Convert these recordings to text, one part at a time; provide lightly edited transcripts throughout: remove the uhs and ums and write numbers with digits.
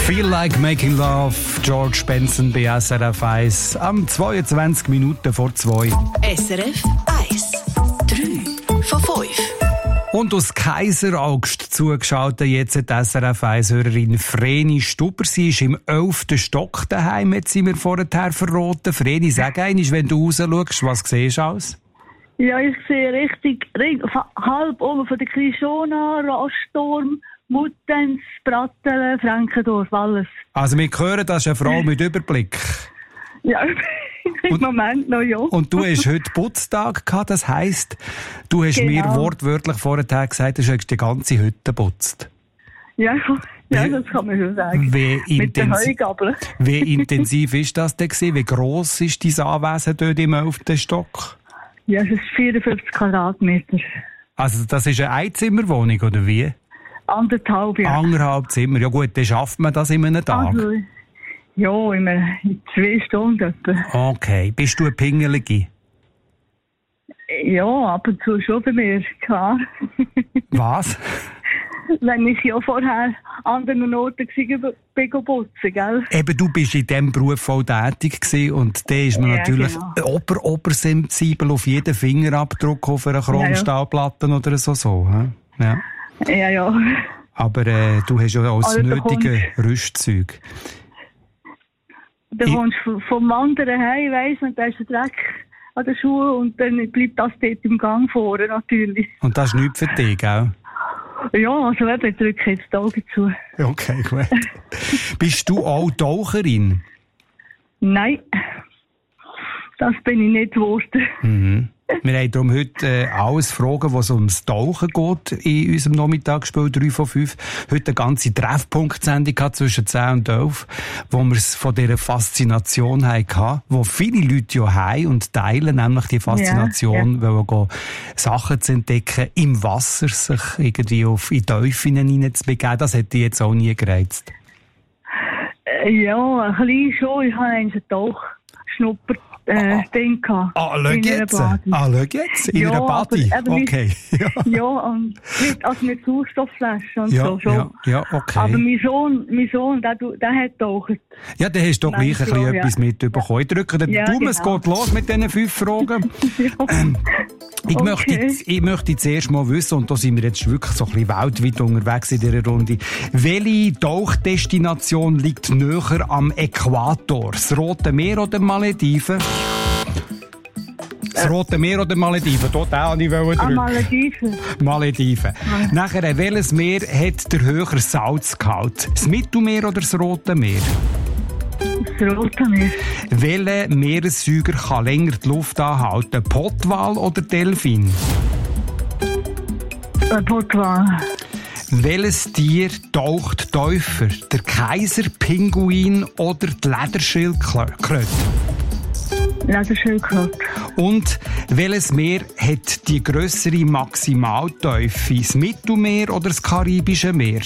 Feel Like Making Love, George Benson bei SRF 1, am 22 Minuten vor 2. SRF 1, 3 von 5. Und aus Kaiseraugst zugeschaltet jetzt die SRF 1-Hörerin Vreni Stuber. Sie ist im 11. Stock daheim, jetzt sind wir vorher verraten. Vreni, sag einmal, wenn du raus schaust, was siehst du aus? Ja, ich sehe richtig halb oben von der Krishona, Raststurm, Muttenz, Brattelen, Frankendorf, alles. Also wir hören, das ist eine Frau mit Überblick. Ja, im Moment noch, ja. Und du hast heute Putztag gehabt, das heisst, du hast mir wortwörtlich vorher gesagt, du hast die ganze Hütte geputzt. Ja, das kann man schon sagen. Mit der Heugabel. Wie intensiv ist das denn gewesen? Wie gross ist dein Anwesen dort im 11. Stock? Ja, es ist 54 Quadratmeter. Also das ist eine Einzimmerwohnung, oder wie? 1,5, ja. 1,5 Zimmer. Ja gut, dann schafft man das in einem Tag. Also, ja, in 2 Stunden etwa. Okay. Bist du eine Pingelige? Ja, ab und zu schon bei mir, klar. Was? Wenn ich ja vorher an anderen Orten bin putzen, gell? Eben, du bist in diesem Beruf voll tätig gewesen und da ist man natürlich obersensibel auf jeden Fingerabdruck auf einer Chromstahlplatte oder so. Ja. Ja. Aber du hast ja auch das nötige Rüstzeug. Du kommst vom anderen heim, weisst du, und da ist ein Dreck an den Schuhen und dann bleibt das dort im Gang vorne natürlich. Und das ist nichts für dich, gell? Ja, also eben, ich drücke jetzt die Augen zu. Okay, gut. Bist du auch Taucherin? Nein, das bin ich nicht geworden. Mhm. Wir haben darum heute alles Fragen, was ums Tauchen geht in unserem Nachmittagsspiel 3 von 5. Heute eine ganze Treffpunkt-Sendung zwischen 10 und 11, wo wir es von dieser Faszination hatten, wo viele Leute ja haben und teilen, nämlich die Faszination, weil wir Sachen zu entdecken, im Wasser sich irgendwie in Tiefen hineinzubegeben. Das hätte ich jetzt auch nie gereizt. Ja, ein bisschen schon. Ich habe einen Tauchschnupper. Ding gehabt. Schau jetzt. In einer Body. Okay. Ja, und mit Sauerstoffflaschen und so schon. Ja, okay. Aber mein Sohn, der hat taucht. Ja, der hast doch gleich ein bisschen etwas mitbekommen. Ich drücke den Daumen, es geht los mit diesen 5 Fragen. Ich möchte zuerst mal wissen, und da sind wir jetzt wirklich so ein bisschen weltweit unterwegs in dieser Runde, welche Tauchdestination liegt näher am Äquator? Das Rote Meer oder Malediven? Das Rote Meer oder Malediven? Total nicht drücken. Malediven. Nachher, welches Meer hat der höhere Salzgehalt? Das Mittelmeer oder das Rote Meer? Das Rote Meer. Welcher Meeressäuger kann länger die Luft anhalten? Pottwal oder Delfin? Pottwal. Welches Tier taucht tiefer? Der Kaiserpinguin oder die Lederschildkröte? Lederschildkröte. Und welches Meer hat die grössere Maximaltiefe? Das Mittelmeer oder das Karibische Meer?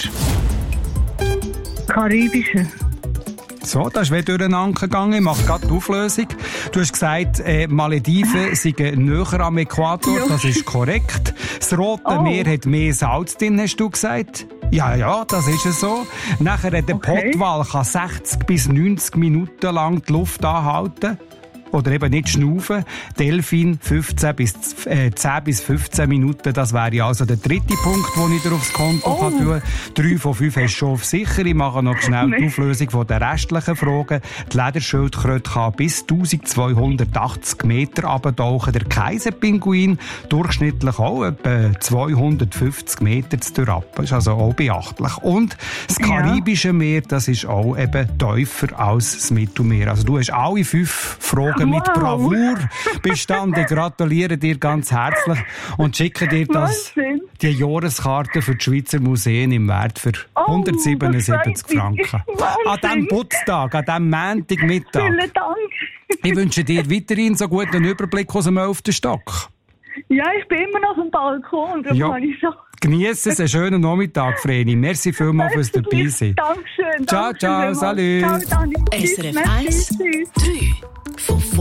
Karibische. So, das ist wieder durcheinander gegangen. Ich mache gerade die Auflösung. Du hast gesagt, Malediven sind näher am Äquator. Ja. Das ist korrekt. Das Rote Meer hat mehr Salz drin, hast du gesagt. Ja, das ist es so. Nachher der Pottwal kann 60 bis 90 Minuten lang die Luft anhalten. Oder eben nicht schnaufen. Delfin 10 bis 15 Minuten. Das wäre also der dritte Punkt, den ich dir aufs Konto kann tun. 3 von 5 hast du schon auf sicher. Ich mache noch schnell die Auflösung der restlichen Fragen. Die Lederschildkröte kann bis 1280 Meter runtertauchen. Der Kaiserpinguin durchschnittlich auch etwa 250 Meter durchab. Das ist also auch beachtlich. Und das Karibische Meer, das ist auch eben tiefer als das Mittelmeer. Also du hast alle 5 Fragen mit Bravour bestanden. Ich gratuliere dir ganz herzlich und schicke dir die Jahreskarte für die Schweizer Museen im Wert für 177 Franken. An diesem Putztag, an diesem Montagmittag. Vielen Dank. Ich wünsche dir weiterhin so gut einen Überblick aus dem 11. Stock. Ja, ich bin immer noch auf dem Balkon. Genieße es, einen schönen Nachmittag, Vreni. Merci vielmals fürs Dabeisein. Dankeschön. Ciao, salut. SRF 1, 3 von 5.